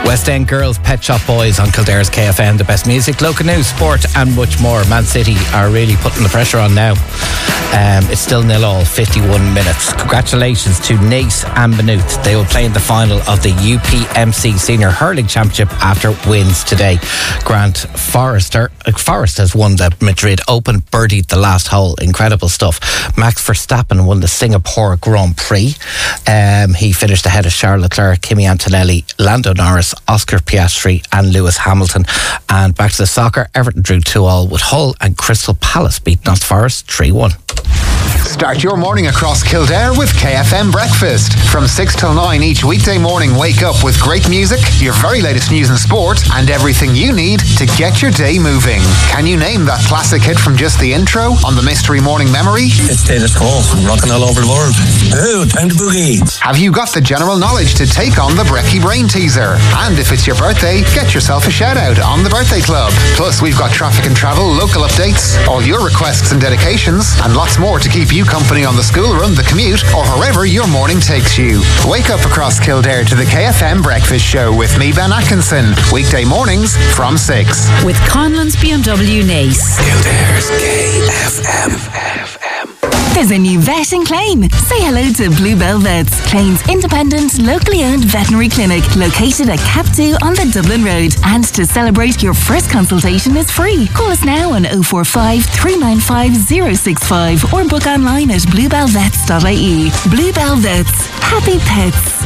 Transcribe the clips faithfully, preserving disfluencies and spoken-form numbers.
West End Girls, Pet Shop Boys on Kildare's K F M. The best music, local news, sport and much more. Man City are really putting the pressure on now. Um, it's still nil all, fifty-one minutes. Congratulations to Naas and Maynooth. They will play in the final of the U P M C Senior Hurling Championship after wins today. Grant Forrester, uh, Forrest has won the Madrid Open, birdied the last hole. Incredible stuff. Max Verstappen won the Singapore Grand Prix. Um, he finished ahead of Charles Leclerc, Kimi Antonelli, Lando Norris, Oscar Piastri and Lewis Hamilton. And back to the soccer, Everton drew two all with Hull, and Crystal Palace beat Notts Forest three one. Start your morning across Kildare with K F M Breakfast. From six till nine each weekday morning, wake up with great music, your very latest news and sport, and everything you need to get your day moving. Can you name that classic hit from just the intro on the Mystery Morning Memory? It's status quo. I'm rocking all over the world. Oh, time to boogie. Have you got the general knowledge to take on the Brecky Brain Teaser? And if it's your birthday, get yourself a shout out on the Birthday Club. Plus, we've got traffic and travel, local updates, all your requests and dedications, and lots more to keep you company on the school run, the commute, or wherever your morning takes you. Wake up across Kildare to the K F M Breakfast Show with me, Ben Atkinson. Weekday mornings from six. With Conlon's B M W Naas. Kildare's K F M. There's a new vet in Clane. Say hello to Bluebell Vets, Clane's independent, locally owned veterinary clinic located at Cap two on the Dublin Road. And to celebrate, your first consultation is free. Call us now on oh four five, three nine five, oh six five or book online at bluebell vets dot I E. Bluebell Vets. Happy pets.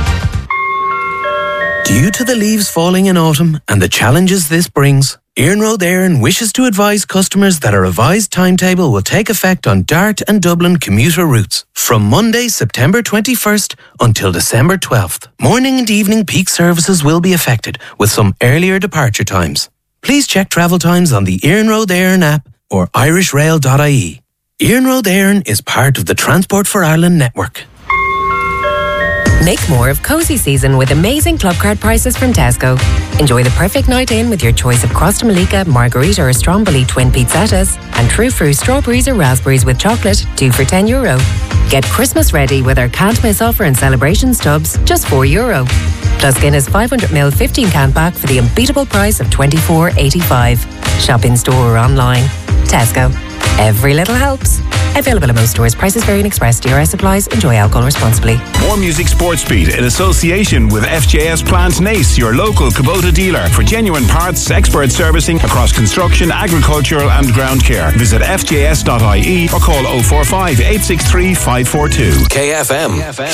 Due to the leaves falling in autumn and the challenges this brings, Iarnród Éireann wishes to advise customers that a revised timetable will take effect on Dart and Dublin commuter routes from Monday, September twenty-first until December twelfth. Morning and evening peak services will be affected with some earlier departure times. Please check travel times on the Iarnród Éireann app or irish rail dot I E. Iarnród Éireann is part of the Transport for Ireland network. Make more of cosy season with amazing club card prices from Tesco. Enjoy the perfect night in with your choice of Crosta Malika, Margarita or Stromboli twin pizzettas and True Fruit strawberries or raspberries with chocolate, two for ten euro. Get Christmas ready with our can't miss offer and celebration stubs, just four euro. Plus Guinness five hundred milliliter fifteen can pack for the unbeatable price of twenty-four eighty-five. Shop in store or online. Tesco. Every little helps. Available in most stores. Prices vary in Express. D R S applies. Enjoy alcohol responsibly. More Music Sports Beat in association with F J S Plant Naas, your local Kubota dealer for genuine parts, expert servicing across construction, agricultural and ground care. Visit f j s dot I E or call oh four five, eight six three, five four two. K F M.